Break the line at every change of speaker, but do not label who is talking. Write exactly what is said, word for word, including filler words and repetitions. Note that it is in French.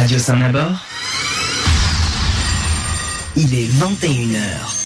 Radio Saint-Nabord. Il est vingt et une heures.